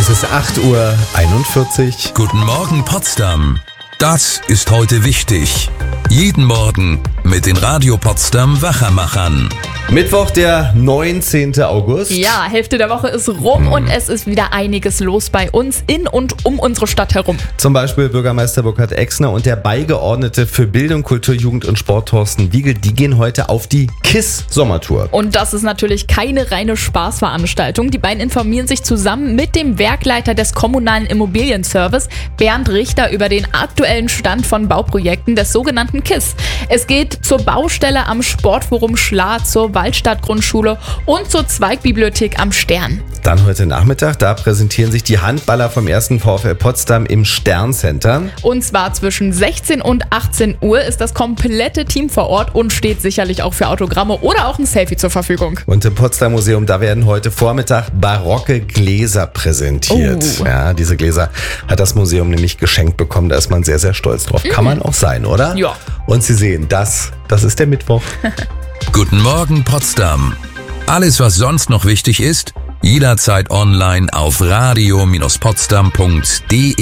Es ist 8:41 Uhr. Guten Morgen Potsdam. Das ist heute wichtig. Jeden Morgen mit den Radio Potsdam Wachermachern. Mittwoch, der 19. August. Ja, Hälfte der Woche ist rum und es ist wieder einiges los bei uns in und um unsere Stadt herum. Zum Beispiel Bürgermeister Burkhard Exner und der Beigeordnete für Bildung, Kultur, Jugend und Sport Thorsten Wiegel, die gehen heute auf die KISS-Sommertour. Und das ist natürlich keine reine Spaßveranstaltung. Die beiden informieren sich zusammen mit dem Werkleiter des kommunalen Immobilienservice, Bernd Richter, über den aktuellen Stand von Bauprojekten des sogenannten KISS. Es geht zur Baustelle am Sportforum Schlad, zur Waldstadtgrundschule und zur Zweigbibliothek am Stern. Dann heute Nachmittag, da präsentieren sich die Handballer vom 1. VfL Potsdam im Sterncenter. Und zwar zwischen 16 und 18 Uhr ist das komplette Team vor Ort und steht sicherlich auch für Autogramme oder auch ein Selfie zur Verfügung. Und im Potsdam Museum, da werden heute Vormittag barocke Gläser präsentiert. Oh. Ja, diese Gläser hat das Museum nämlich geschenkt bekommen. Da ist man sehr, sehr stolz drauf. Kann man auch sein, oder? Ja. Und Sie sehen, das ist der Mittwoch. Guten Morgen Potsdam. Alles, was sonst noch wichtig ist, jederzeit online auf radio-potsdam.de.